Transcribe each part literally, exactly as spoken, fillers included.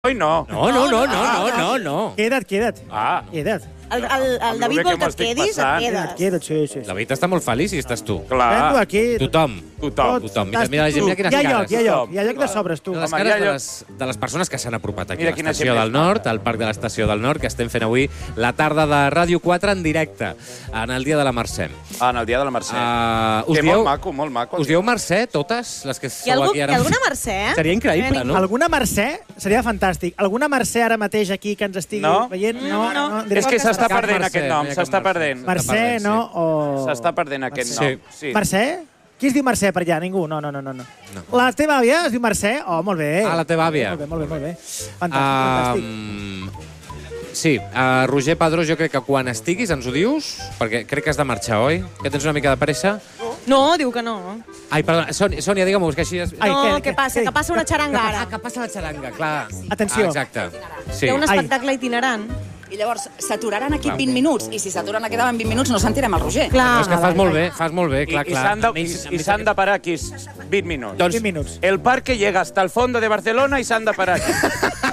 Oi, no. No, no, no, no, no, no, no. Queda't, queda't. Ah. Queda't. El, el, el David vol que et quedis, et Queda't, quedes. queda't, sí, sí. La David està molt feliç i estàs tu. Vengo Clar. aquí. Tothom. Tothom. Tothom. Mira, mira la gent, mira quines Hi ha lloc, cares. hi ha lloc. Hi ha lloc de sobres, tu. Les Home, cares hi ha de lloc. les, de les persones que s'han apropat aquí Mira a quina l'Estació gent del més Nord, maca. al Parc de l'Estació del Nord, que estem fent avui la tarda de Ràdio quatre en directe, en el dia de la Mercè. Ah, en el dia de la Mercè. Uh, us Que dieu, molt maco, molt maco. us dieu Mercè, totes les que Hi ha, sou algú, aquí hi ara? ha alguna Mercè? Seria increïble, no? Alguna Mercè seria fantàstic. Alguna Mercè ara mateix aquí que ens estigui No? veient? No, No, no. no. És que s'està Cap perdent Mercè, aquest nom, no hi ha cap s'està Mercè. perdent. Mercè, sí. no? O... S'està perdent aquest Mercè. nom. Sí. Mercè? Qui es diu Mercè per allà? Ningú? No, no, no, no. no. La teva àvia es diu Mercè? Oh, molt bé. Ah, la teva àvia. Molt bé, molt bé, molt bé. Fantàstic, fantàstic. Um, sí, uh, Roger Pedrós, jo crec que quan estiguis ens ho dius, perquè crec que has de marxar, oi? Que tens una mica de pressa? No, diu que no. Ai, perdona, Sònia, Sònia digue'm-ho, és que així... És... Ai, no, què, què, què? passa? Què? Que passa una xaranga ara. Ah, que passa la xaranga, clar. Atenció. Ah, exacte. Sí. Hi ha un Ai. espectacle itinerant. I llavors s'aturaran aquí vint minuts, i si s'aturen a quedar en vint minuts no sentirem el Roger. Clar. No, és que fas molt bé, fas molt bé, I, clar, i clar. s'han de, A mi- i, a i mi s'han de parar aquí vint minuts. Doncs- vint minuts. El parque llega hasta el fondo de Barcelona i s'han de parar aquí.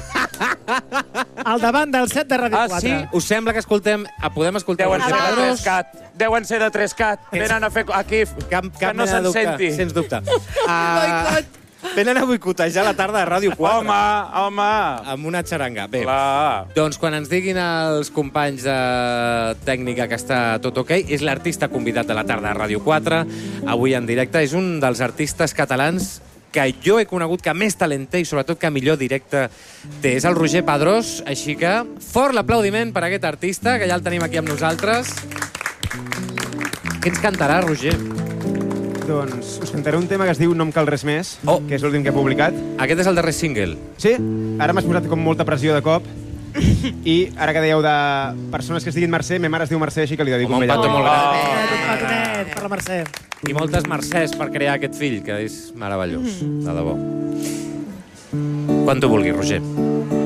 Al davant del set de Ràdio Ah, quatre. sí? Us sembla que escoltem, ah, podem escoltar Deuen ser Roger de Pedrós? Trescat. Deuen ser de Trescat. Venen a fer aquí Cap, que cap no mena de se'n dubte, senti. sens dubte. Uh, venen a boicotejar la tarda de Ràdio quatre. Home, home. Amb una xaranga. Bé, Clar. doncs quan ens diguin els companys de tècnica que està tot ok, és l'artista convidat de la tarda de Ràdio quatre, avui en directe. És un dels artistes catalans que jo he conegut que més talent té i sobretot que millor directe té. És el Roger Pedrós, així que fort l'aplaudiment per a aquest artista, que ja el tenim aquí amb nosaltres. Què ens cantarà, Roger? Doncs us cantaré un tema que es diu No em cal res més, Oh. que és l'últim que he publicat. Aquest és el darrer single. Sí, ara m'has posat com molta pressió de cop. I ara que dèieu de persones que es diguin Mercè, ma mare es diu Mercè, així que li dedico Home, un un petó molt gran. Un petonet per la Mercè. I moltes mercès per crear aquest fill, que és meravellós, de debò. Quan tu vulguis, Roger.